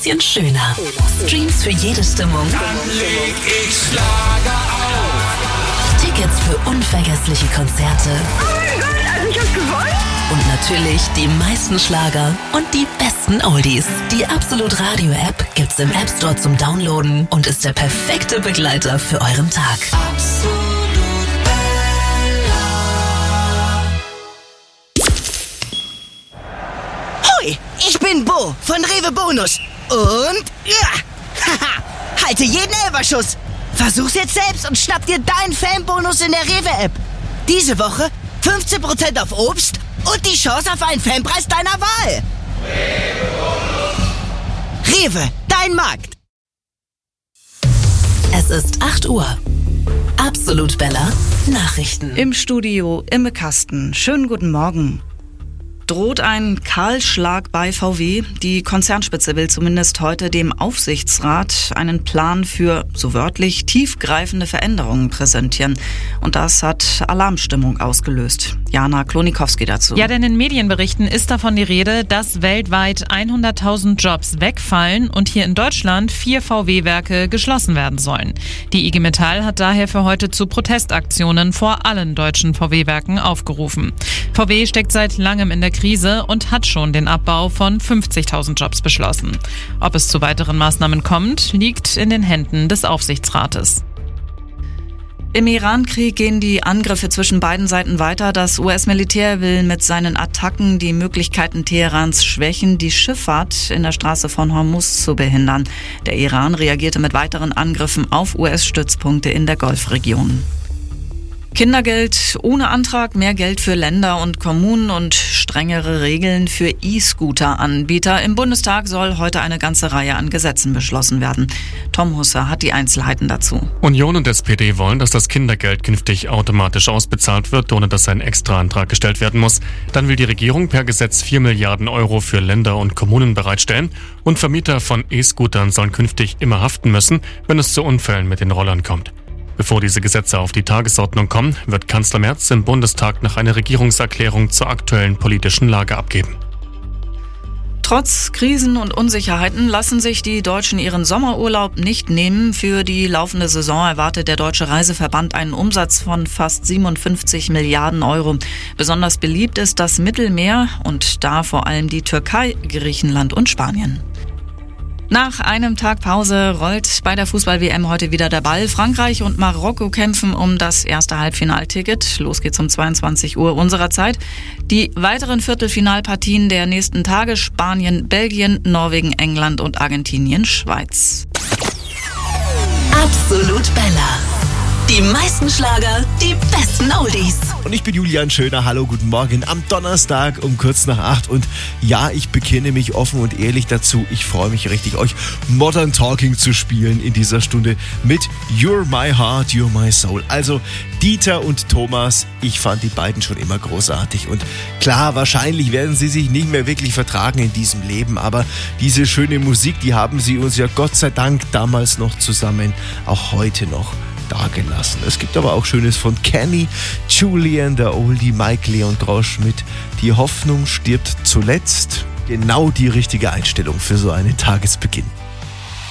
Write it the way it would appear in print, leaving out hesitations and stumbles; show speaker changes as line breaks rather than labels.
bisschen schöner. Streams für jede Stimmung.
Dann leg ich Schlager auf.
Tickets für unvergessliche Konzerte.
Oh mein Gott, also ich hab's gewollt.
Und natürlich die meisten Schlager und die besten Oldies. Die Absolut Radio App gibt's im App Store zum Downloaden und ist der perfekte Begleiter für euren Tag.
Absolut Bella.
Hoi, ich bin Bo von Rewe Bonus. Und haha, halte jeden Elferschuss. Versuch's jetzt selbst und schnapp dir deinen Fanbonus in der Rewe-App. Diese Woche 15% auf Obst und die Chance auf einen Fanpreis deiner Wahl. Rewe, dein Markt.
Es ist 8 Uhr. Absolut Bella Nachrichten.
Im Studio Imme Kasten. Schönen guten Morgen. Droht ein Kahlschlag bei VW? Die Konzernspitze will zumindest heute dem Aufsichtsrat einen Plan für, so wörtlich, tiefgreifende Veränderungen präsentieren. Und das hat Alarmstimmung ausgelöst. Jana Klonikowski dazu.
Ja, denn in Medienberichten ist davon die Rede, dass weltweit 100.000 Jobs wegfallen und hier in Deutschland 4 VW-Werke geschlossen werden sollen. Die IG Metall hat daher für heute zu Protestaktionen vor allen deutschen VW-Werken aufgerufen. VW steckt seit langem in der Krise und hat schon den Abbau von 50.000 Jobs beschlossen. Ob es zu weiteren Maßnahmen kommt, liegt in den Händen des Aufsichtsrates.
Im Iran-Krieg gehen die Angriffe zwischen beiden Seiten weiter. Das US-Militär will mit seinen Attacken die Möglichkeiten Teherans schwächen, die Schifffahrt in der Straße von Hormuz zu behindern. Der Iran reagierte mit weiteren Angriffen auf US-Stützpunkte in der Golfregion. Kindergeld ohne Antrag, mehr Geld für Länder und Kommunen und strengere Regeln für E-Scooter-Anbieter. Im Bundestag soll heute eine ganze Reihe an Gesetzen beschlossen werden. Tom Husser hat die Einzelheiten dazu.
Union und SPD wollen, dass das Kindergeld künftig automatisch ausbezahlt wird, ohne dass ein Extraantrag gestellt werden muss. Dann will die Regierung per Gesetz 4 Milliarden Euro für Länder und Kommunen bereitstellen. Und Vermieter von E-Scootern sollen künftig immer haften müssen, wenn es zu Unfällen mit den Rollern kommt. Bevor diese Gesetze auf die Tagesordnung kommen, wird Kanzler Merz im Bundestag noch eine Regierungserklärung zur aktuellen politischen Lage abgeben.
Trotz Krisen und Unsicherheiten lassen sich die Deutschen ihren Sommerurlaub nicht nehmen. Für die laufende Saison erwartet der Deutsche Reiseverband einen Umsatz von fast 57 Milliarden Euro. Besonders beliebt ist das Mittelmeer und da vor allem die Türkei, Griechenland und Spanien. Nach einem Tag Pause rollt bei der Fußball-WM heute wieder der Ball. Frankreich und Marokko kämpfen um das erste Halbfinalticket. Los geht's um 22 Uhr unserer Zeit. Die weiteren Viertelfinalpartien der nächsten Tage: Spanien, Belgien, Norwegen, England und Argentinien, Schweiz.
Absolut Bella. Die meisten Schlager, die besten Oldies.
Und ich bin Julian Schöner. Hallo, guten Morgen am Donnerstag um kurz nach 8. Und ja, ich bekenne mich offen und ehrlich dazu. Ich freue mich richtig, euch Modern Talking zu spielen in dieser Stunde mit You're My Heart, You're My Soul. Also Dieter und Thomas, ich fand die beiden schon immer großartig. Und klar, wahrscheinlich werden sie sich nicht mehr wirklich vertragen in diesem Leben. Aber diese schöne Musik, die haben sie uns ja Gott sei Dank damals noch zusammen, auch heute noch dagelassen. Es gibt aber auch Schönes von Kenny, Julian, der Oldie, Mike Leon Drosch mit Die Hoffnung stirbt zuletzt. Genau die richtige Einstellung für so einen Tagesbeginn.